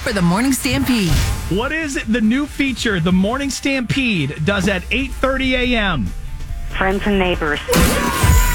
for the Morning Stampede. What is the new feature the Morning Stampede does at 8:30 a.m.? Friends and neighbors.